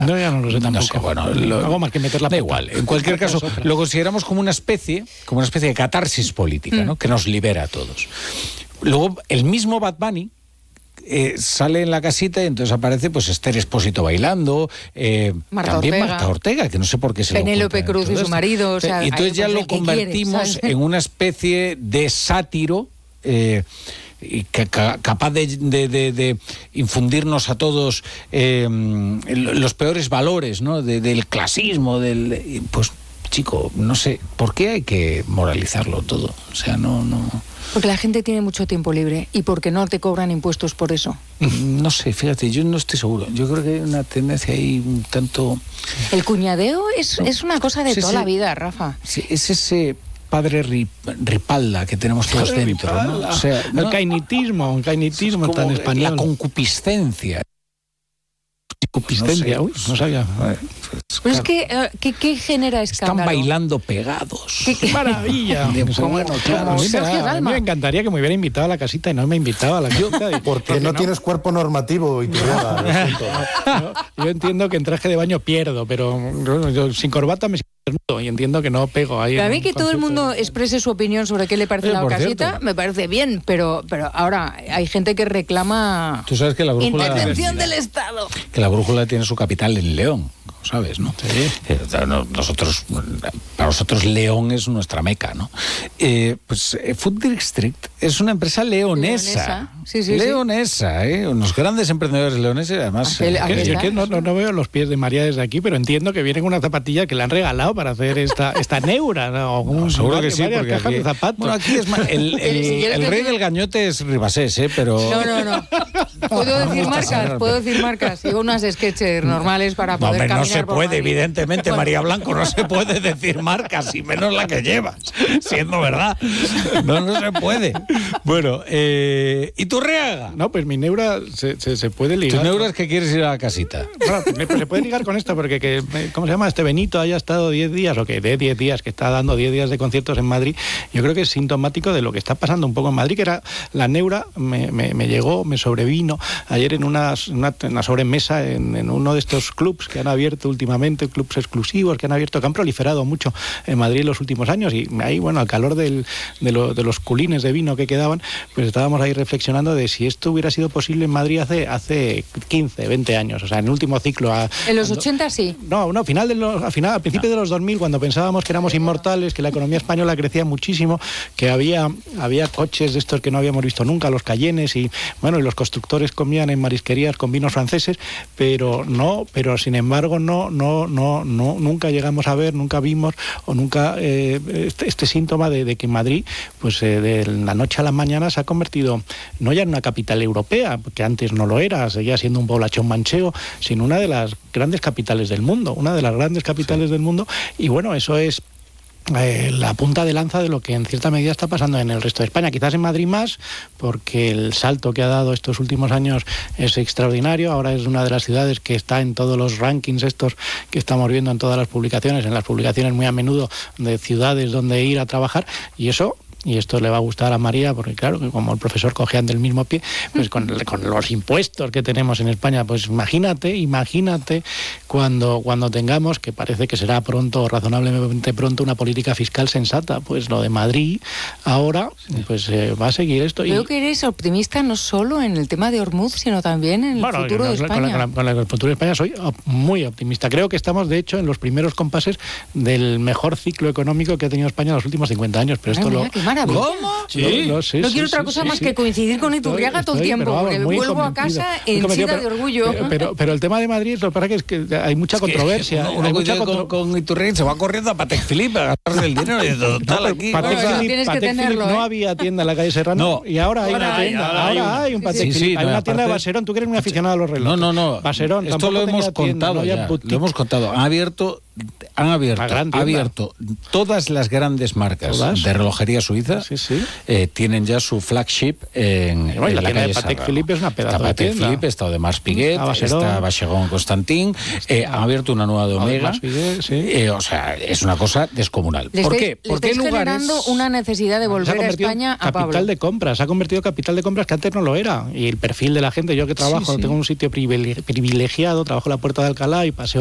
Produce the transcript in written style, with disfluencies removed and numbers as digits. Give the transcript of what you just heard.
No, ya no lo sé tampoco. No sé, bueno, hago más que meter la da pata. igual. En cualquier caso, lo consideramos como una especie de catarsis política, ¿no? Que nos libera a todos. Luego, el mismo Bad Bunny sale en la casita y entonces aparece pues Esther Expósito bailando, también Marta Ortega, que no sé por qué se Penélope Cruz y su marido. Y entonces ya lo convertimos en una especie de sátiro capaz de infundirnos a todos los peores valores, ¿no? Del clasismo, pues chico, no sé, ¿por qué hay que moralizarlo todo? O sea, no... Porque la gente tiene mucho tiempo libre y porque no te cobran impuestos por eso. No sé, fíjate, yo no estoy seguro. Yo creo que hay una tendencia ahí un tanto... El cuñadeo es una cosa de toda la vida, Rafa. Sí, es ese padre ripalda que tenemos todos dentro, ¿no? O sea, el cainitismo está en español. La concupiscencia. Concupiscencia, no sabía. Pero es que, ¿qué genera escándalo? Están bailando pegados. ¡Qué maravilla! Claro, a mí me encantaría que me hubiera invitado a la casita y no me invitaba a la casita. Porque no tienes cuerpo normativo, Iturriaga. Yo entiendo que en traje de baño pierdo, pero yo sin corbata me siento desnudo y entiendo que no pego ahí. A mí que todo el mundo exprese su opinión sobre qué le parece la casita, me parece bien, pero ahora hay gente que reclama... Tú sabes que la brújula... Intervención del Estado. Que la brújula tiene su capital en León, ¿sabes? ¿No? Sí. Para nosotros León es nuestra meca, ¿no? Pues Food District es una empresa leonesa. Sí, leonesa, unos grandes emprendedores leoneses, además. No veo los pies de María desde aquí, pero entiendo que vienen unas zapatillas que le han regalado para hacer esta neura, ¿no? Seguro que sí, porque cajas aquí, de zapatos. Bueno, aquí es más, el rey del gañote es Ribasés, pero... No. Puedo decir marcas. Digo unas sketches normales para poder caminar. No se puede, Madrid. evidentemente, María Blanco, no se puede decir marcas, y menos la que llevas, siendo verdad. No se puede. Bueno, ¿y tu Reaga? No, pues mi neura se puede ligar. ¿Tu neura es que quieres ir a la casita? Bueno, pues se puede ligar con esto, porque ¿cómo se llama? Este Benito haya estado 10 días, o que de 10 días, que está dando 10 días de conciertos en Madrid. Yo creo que es sintomático de lo que está pasando un poco en Madrid, que era la neura, me llegó, me sobrevino ayer en una sobremesa en uno de estos clubs que han abierto últimamente, clubs exclusivos que han proliferado mucho en Madrid en los últimos años, y ahí, bueno, al calor de los culines de vino que quedaban, pues estábamos ahí reflexionando de si esto hubiera sido posible en Madrid hace 15, 20 años, o sea, en el último ciclo. En los 80 sí. No, al principio de los 2000, cuando pensábamos que éramos inmortales, que la economía española crecía muchísimo, que había coches de estos que no habíamos visto nunca, los Cayennes, y bueno, y los constructores comían en marisquerías con vinos franceses, pero sin embargo nunca llegamos a ver, nunca vimos o nunca este síntoma de que Madrid, pues de la noche a la mañana se ha convertido no ya en una capital europea, porque antes no lo era, seguía siendo un poblachón manchego, sino una de las grandes capitales del mundo, del mundo, y bueno, eso es la punta de lanza de lo que en cierta medida está pasando en el resto de España, quizás en Madrid más, porque el salto que ha dado estos últimos años es extraordinario. Ahora es una de las ciudades que está en todos los rankings estos que estamos viendo en todas las publicaciones, muy a menudo de ciudades donde ir a trabajar, y esto le va a gustar a María, porque claro, que como el profesor cojean del mismo pie, pues con los impuestos que tenemos en España, pues imagínate cuando tengamos, que parece que será pronto, razonablemente pronto, una política fiscal sensata. Pues lo de Madrid ahora, pues va a seguir esto. Creo que eres optimista no solo en el tema de Ormuz, sino también en el futuro de España. Con el futuro de España soy muy optimista. Creo que estamos, de hecho, en los primeros compases del mejor ciclo económico que ha tenido España en los últimos 50 años, pero esto ¿Cómo? Sí. No quiero otra cosa más que coincidir con Iturriaga todo el tiempo, porque vuelvo a casa henchida de orgullo. Pero el tema de Madrid, lo que pasa es que hay mucha controversia. Con Iturriaga se va corriendo a Patek Philippe a gastarse el dinero y total aquí. Patek Philippe no había tienda en la calle Serrano, y ahora hay una tienda. Ahora hay un Patek Philippe. Hay una tienda de Baserón. Tú que eres muy aficionado a los relojes. No. Baserón. Esto lo hemos contado ya. Lo hemos contado. Ha abierto han abierto todas las grandes marcas de relojería suiza, tienen ya su flagship en la calle de Patek Philippe es una pedazo de Patek tienda. Philippe, está de Mars Piguet, está Vacheron Constantin, han abierto una nueva de Omega, o sea, es una cosa descomunal. ¿Por qué? Porque estáis generando una necesidad de volver a España a Pablo. Capital de compras, ha convertido capital de compras que antes no lo era. Y el perfil de la gente, yo que trabajo, tengo un sitio privilegiado, trabajo en la Puerta de Alcalá y paseo